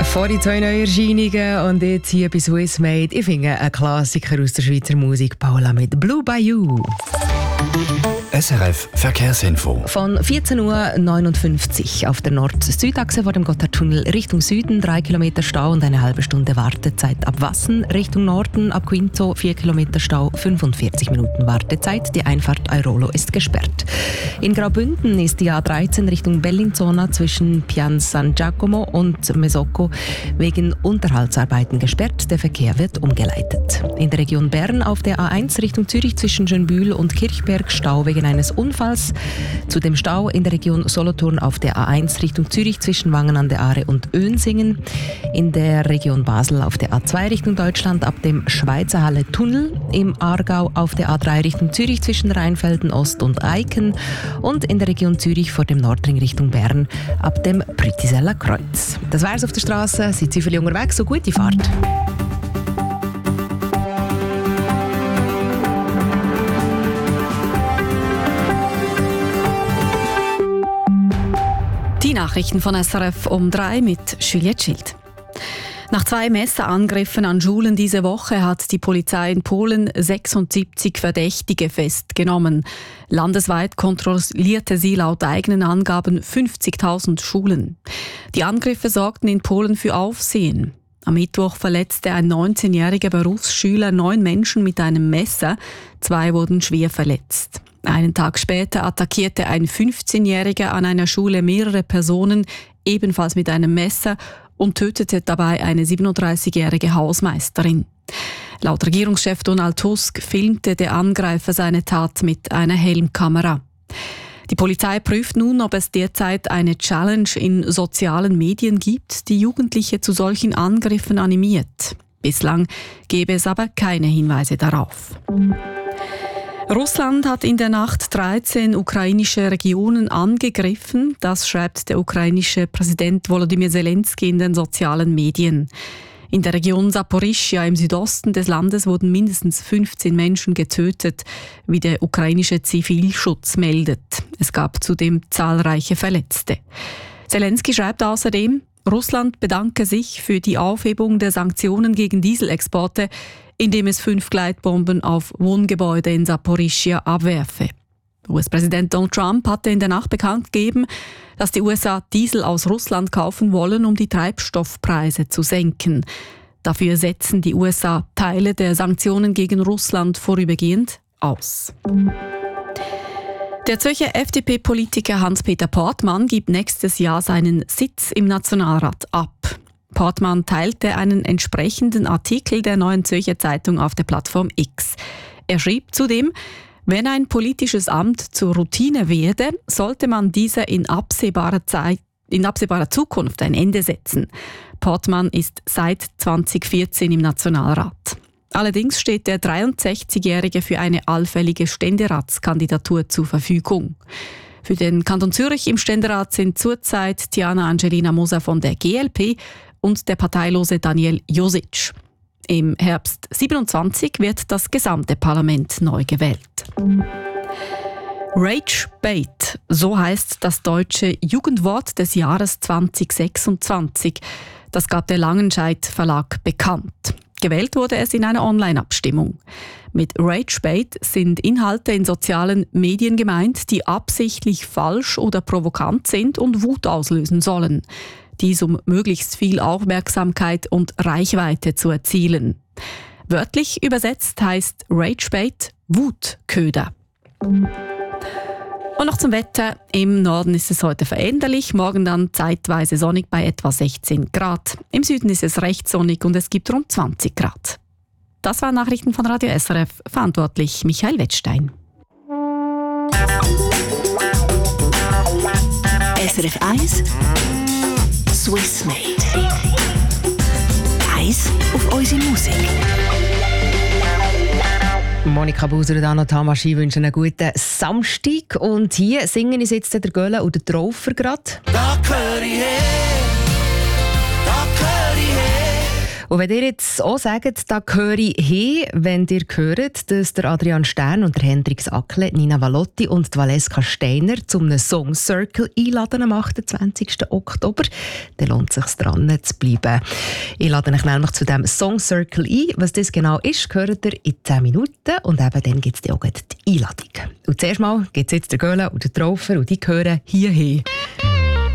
Vor die zwei Neuerscheinungen und jetzt hier bei Swiss Made. Ich finde einen Klassiker aus der Schweizer Musik, Paula mit Blue Bayou. SRF Verkehrsinfo. Von 14.59 Uhr auf der Nord-Süd-Achse vor dem Gotthardtunnel Richtung Süden 3 Kilometer Stau und eine halbe Stunde Wartezeit. Ab Wassen Richtung Norden ab Quinto 4 Kilometer Stau, 45 Minuten Wartezeit. Die Einfahrt Airolo ist gesperrt. In Graubünden ist die A13 Richtung Bellinzona zwischen Pian San Giacomo und Mesocco wegen Unterhaltsarbeiten gesperrt. Der Verkehr wird umgeleitet. In der Region Bern auf der A1 Richtung Zürich zwischen Schönbühl und Kirchberg Stau wegen eines Unfalls. Zudem Stau in der Region Solothurn auf der A1 Richtung Zürich zwischen Wangen an der Aare und Önsingen. In der Region Basel auf der A2 Richtung Deutschland ab dem Schweizer Halle Tunnel. Im Aargau auf der A3 Richtung Zürich zwischen Rheinfelden Ost und Eiken. Und in der Region Zürich vor dem Nordring Richtung Bern ab dem Brütiseller Kreuz. Das wär's auf der Straße. Seid Sie viel unterwegs, so gute Fahrt. Die Nachrichten von SRF um 3 mit Juliette Schild. Nach 2 Messerangriffen an Schulen diese Woche hat die Polizei in Polen 76 Verdächtige festgenommen. Landesweit kontrollierte sie laut eigenen Angaben 50.000 Schulen. Die Angriffe sorgten in Polen für Aufsehen. Am Mittwoch verletzte ein 19-jähriger Berufsschüler 9 Menschen mit einem Messer. 2 wurden schwer verletzt. Einen Tag später attackierte ein 15-Jähriger an einer Schule mehrere Personen, ebenfalls mit einem Messer, und tötete dabei eine 37-jährige Hausmeisterin. Laut Regierungschef Donald Tusk filmte der Angreifer seine Tat mit einer Helmkamera. Die Polizei prüft nun, ob es derzeit eine Challenge in sozialen Medien gibt, die Jugendliche zu solchen Angriffen animiert. Bislang gäbe es aber keine Hinweise darauf. Russland hat in der Nacht 13 ukrainische Regionen angegriffen. Das schreibt der ukrainische Präsident Volodymyr Zelensky in den sozialen Medien. In der Region Saporischschja im Südosten des Landes wurden mindestens 15 Menschen getötet, wie der ukrainische Zivilschutz meldet. Es gab zudem zahlreiche Verletzte. Zelensky schreibt außerdem, Russland bedanke sich für die Aufhebung der Sanktionen gegen Dieselexporte, indem es 5 Gleitbomben auf Wohngebäude in Saporischschja abwerfe. US-Präsident Donald Trump hatte in der Nacht bekannt gegeben, dass die USA Diesel aus Russland kaufen wollen, um die Treibstoffpreise zu senken. Dafür setzen die USA Teile der Sanktionen gegen Russland vorübergehend aus. Der Zürcher FDP-Politiker Hans-Peter Portmann gibt nächstes Jahr seinen Sitz im Nationalrat ab. Portmann teilte einen entsprechenden Artikel der Neuen Zürcher Zeitung auf der Plattform X. Er schrieb zudem, wenn ein politisches Amt zur Routine werde, sollte man dieser in absehbarer Zukunft ein Ende setzen. Portmann ist seit 2014 im Nationalrat. Allerdings steht der 63-Jährige für eine allfällige Ständeratskandidatur zur Verfügung. Für den Kanton Zürich im Ständerat sind zurzeit Tiana Angelina Moser von der GLP und der parteilose Daniel Josic. Im Herbst 27 wird das gesamte Parlament neu gewählt. Rage Bait, so heißt das deutsche Jugendwort des Jahres 2026. Das gab der Langenscheidt Verlag bekannt. Gewählt wurde es in einer Online-Abstimmung. Mit Rage Bait sind Inhalte in sozialen Medien gemeint, die absichtlich falsch oder provokant sind und Wut auslösen sollen. Dies um möglichst viel Aufmerksamkeit und Reichweite zu erzielen. Wörtlich übersetzt heißt Rage Bait Wutköder. Und noch zum Wetter. Im Norden ist es heute veränderlich, morgen dann zeitweise sonnig bei etwa 16 Grad. Im Süden ist es recht sonnig und es gibt rund 20 Grad. Das waren Nachrichten von Radio SRF, verantwortlich Michael Wettstein. SRF 1 Swiss Made. Eis auf unsere Musik. Monika Buser und Anna Tamaschi wünschen einen guten Samstag. Und hier singen uns jetzt der Gölle und der Traufer gerade. Da gehör ich her, da gehör ich her. Und wenn ihr jetzt auch sagt, da gehöre ich hin, wenn ihr hört, dass der Adrian Stern und der Hendrix Ackle, Nina Valotti und die Valeska Steiner zum Song Circle einladen am 28. Oktober, dann lohnt es sich dran zu bleiben. Ich lade euch nämlich zu diesem Song Circle ein. Was das genau ist, hört ihr in 10 Minuten und eben dann gibt es auch die Einladung. Und zuerst mal gibt es jetzt den Göhlen und den Traufer und die gehören hierhin.